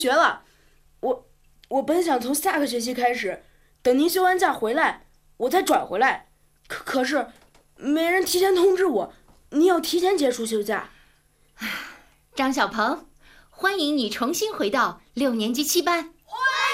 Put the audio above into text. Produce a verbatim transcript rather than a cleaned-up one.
学了。我我本想从下个学期开始，等您休完假回来，我再转回来。可可是，没人提前通知我，您要提前结束休假。 张小鹏，欢迎你重新回到六年级七班。